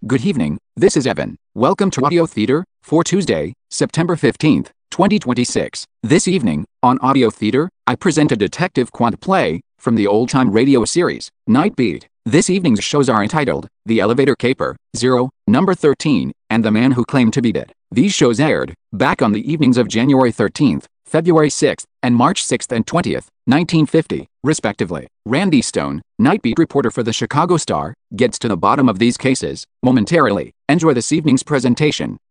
Good evening, this is Evan. Welcome to Audio Theater for Tuesday, September 15th, 2026. This evening, on Audio Theater, I present a Detective Quant play from the old-time radio series, Nightbeat. This evening's shows are entitled The Elevator Caper, Zero, Number 13, and The Man Who Claimed to Be Dead. These shows aired back on the evenings of January 13th, February 6th, and March 6th and 20th, 1950, respectively. Randy Stone, Nightbeat reporter for the Chicago Star, gets to the bottom of these cases momentarily. Enjoy this evening's presentation.